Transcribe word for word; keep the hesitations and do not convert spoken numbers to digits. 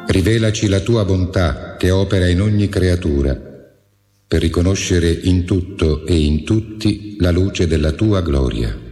Rivelaci la tua bontà che opera in ogni creatura, per riconoscere in tutto e in tutti la luce della tua gloria.